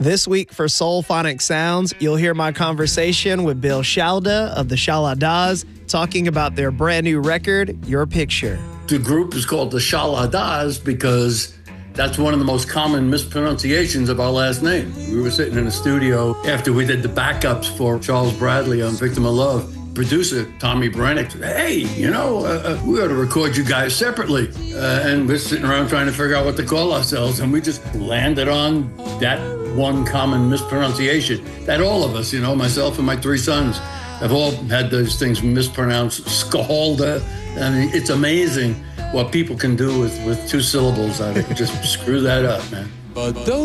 This week for Soul Phonic Sounds, you'll hear my conversation with Bill Shalda of the Shaladas talking about their brand new record, Your Picture. The group is called the Shaladas because that's one of the most common mispronunciations of our last name. We were sitting in a studio after we did the backups for Charles Bradley on Victim of Love. Producer Tommy Brannick said, hey, we ought to record you guys separately. And we're sitting around trying to figure out what to call ourselves. And we just landed on that one common mispronunciation that all of us, myself and my three sons, have all had those things mispronounced. Scalda. I mean, it's amazing what people can do with two syllables. I just screw that up, man. But